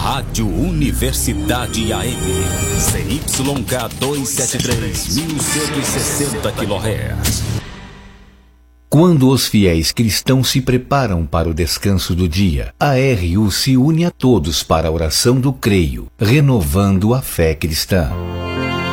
Rádio Universidade AM, CYK 273, 1160 kHz. Quando os fiéis cristãos se preparam para o descanso do dia, a RU se une a todos para a oração do creio, renovando a fé cristã.